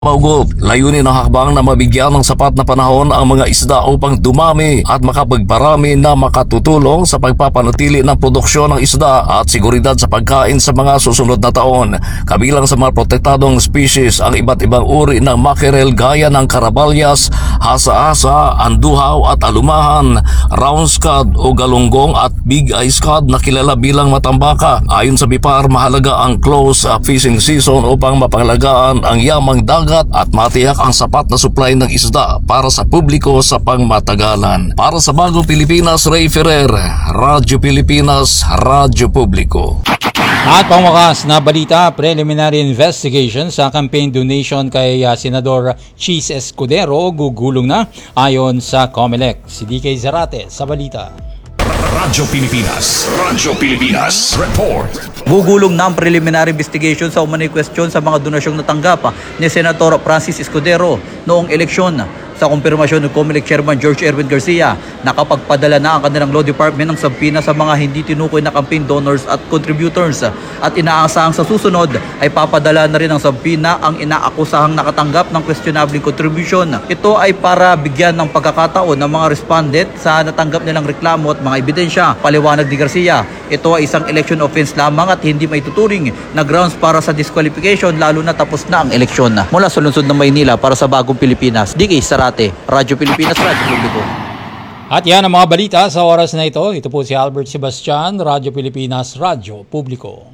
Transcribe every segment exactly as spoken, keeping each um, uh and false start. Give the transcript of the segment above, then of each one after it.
Maugot, layunin ng hakbang na mabigyan ng sapat na panahon ang mga isda upang dumami at makapagparami na makatutulong sa pagpapanatili ng produksyon ng isda at seguridad sa pagkain sa mga susunod na taon. Kabilang sa mga protektadong species ang iba't ibang uri ng mackerel gaya ng carabalyas, hasa-hasa, anduhaw at alumahan, round scud o galunggong at big eye scud na kilala bilang matambaka. Ayon sa BIPAR, mahalaga ang close fishing season upang mapangalagaan ang yamang dagat at matiyak ang sapat na supply ng isda para sa publiko sa pangmatagalan. Para sa Bagong Pilipinas, Ray Ferrer, Radyo Pilipinas, Radyo Publiko. At pangwakas na balita, preliminary investigation sa campaign donation kay uh, Senador Cheese Escudero gugulong na ayon sa COMELEC. Si D K Zarate sa balita. Radyo Pilipinas, Radyo Pilipinas, report. Gugulong na ang preliminary investigation sa umano'y question sa mga donasyong natanggap ni Senator Francis Escudero noong eleksyon. Sa kumpirmasyon ng COMELEC Chairman George Erwin Garcia, nakapagpadala na ang kanilang Law Department ng sabpina sa mga hindi tinukoy na campaign donors at contributors. At inaasahang sa susunod ay papadala na rin ang sabpina ang inaakusahang nakatanggap ng questionable contribution. Ito ay para bigyan ng pagkakataon ng mga respondent sa natanggap nilang reklamo at mga ebidensya. Paliwanag ni Garcia, ito ay isang election offense lamang at hindi may tuturing na grounds para sa disqualification lalo na tapos na ang eleksyon. Mula sa lungsod ng Maynila para sa Bagong Pilipinas, D K Sarate, Radyo Pilipinas, Radyo Publiko. At yan ang mga balita sa oras na ito. Ito po si Albert Sebastian, Radyo Pilipinas, Radyo Publiko.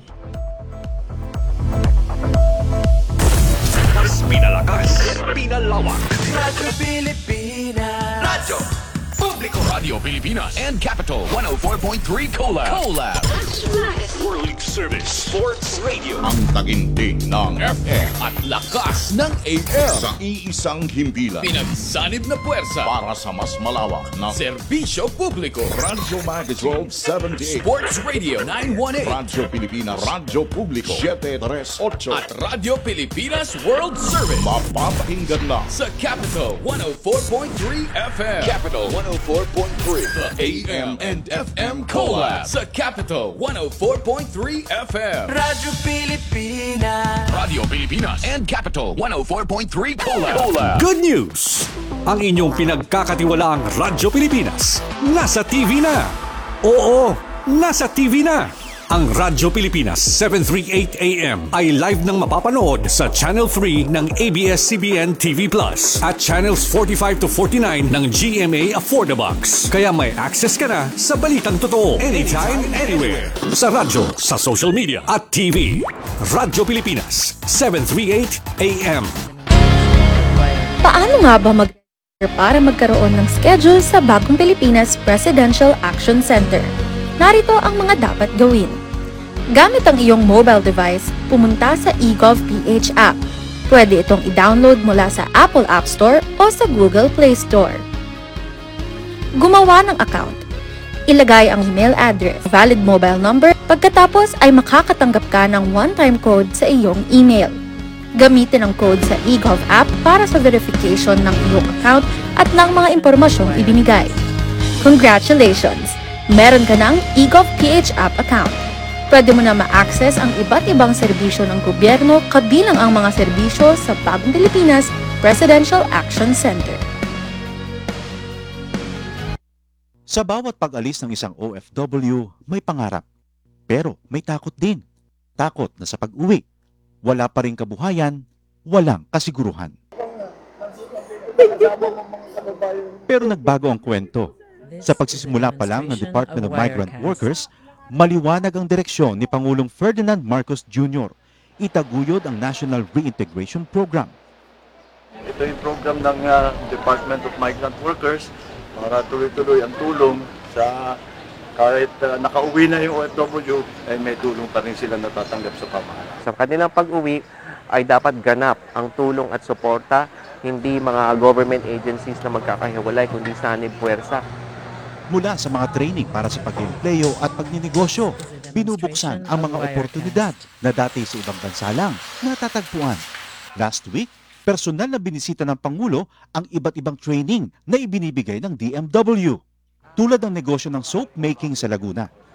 Mas pinalakas, pinalawak. Radyo Pilipinas, Radyo Publiko, Radio Pilipinas and Capital one oh four point three Collab. Collab. World Service Sports Radio. Ang taginting ng F M at lakas ng A M. sa iisang himpilan Pinagsanib na puwersa para sa mas malawak na serbisyo publiko. Radyo Magazine seventy-eight, Sports Radio nine one eight Radyo Pilipinas, Radyo Publiko seven three eight, at Radio Pilipinas World Service mapapakinggan lang sa Capital one oh four point three F M. Capital one oh four point three. The A M and F M Collab sa Capital one oh four point three F M. Radyo Pilipinas, Radio Pilipinas and Capital one oh four point three Collab. Good news! Ang inyong pinagkakatiwalaang Radyo Pilipinas nasa T V na. Oo, nasa T V na. Ang Radyo Pilipinas seven thirty-eight A M ay live nang mapapanood sa Channel three ng A B S C B N T V Plus at Channels forty-five to forty-nine ng G M A Affordabox. Kaya may access ka na sa balitang totoo anytime, anywhere. Sa radyo, sa social media at T V. Radyo Pilipinas seven thirty-eight A M. Paano nga ba mag para magkaroon ng schedule sa Bagong Pilipinas Presidential Action Center? Narito ang mga dapat gawin. Gamit ang iyong mobile device, pumunta sa eGovPH app. Pwede itong i-download mula sa Apple App Store o sa Google Play Store. Gumawa ng account. Ilagay ang email address, valid mobile number, pagkatapos ay makakatanggap ka ng one-time code sa iyong email. Gamitin ang code sa eGov app para sa verification ng iyong account at ng mga impormasyong ibinigay. Congratulations! Meron ka ng eGovPH app account. Pwede mo na ma-access ang iba't ibang serbisyo ng gobyerno kabilang ang mga serbisyo sa Bagong Pilipinas Presidential Action Center. Sa bawat pag-alis ng isang O F W, may pangarap. Pero may takot din. Takot na sa pag-uwi, wala pa ring kabuhayan, walang kasiguruhan. Pero nagbago ang kwento. Sa pagsisimula pa lang ng Department of Migrant Workers, maliwanag ang direksyon ni Pangulong Ferdinand Marcos Junior Itaguyod ang National Reintegration Program. Ito yung program ng uh, Department of Migrant Workers para tuloy-tuloy ang tulong sa kahit uh, nakauwi na yung O F W, ay may tulong pa rin sila natatanggap sa pamahalaan. Sa kanilang pag-uwi ay dapat ganap ang tulong at suporta, hindi mga government agencies na magkakahiwalay, kundi sanib puwersa. Mula sa mga training para sa pag-empleyo at pagninegosyo, binubuksan ang mga oportunidad na dati sa ibang bansa lang natatagpuan. Last week, personal na binisita ng Pangulo ang iba't ibang training na ibinibigay ng D M W. Tulad ng negosyo ng soap making sa Laguna,